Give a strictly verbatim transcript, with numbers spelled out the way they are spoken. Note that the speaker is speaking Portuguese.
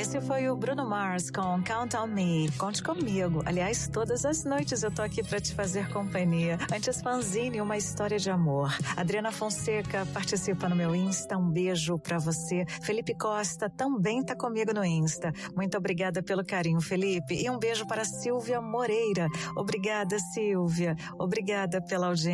Esse foi o Bruno Mars com Count on Me. Conte comigo. Aliás, todas as noites eu tô aqui pra te fazer companhia. Antes, Fanzine, uma história de amor. Adriana Fonseca participa no meu Insta. Um beijo pra você. Felipe Costa também tá comigo no Insta. Muito obrigada pelo carinho, Felipe. E um beijo para Silvia Moreira. Obrigada, Silvia. Obrigada pela audiência.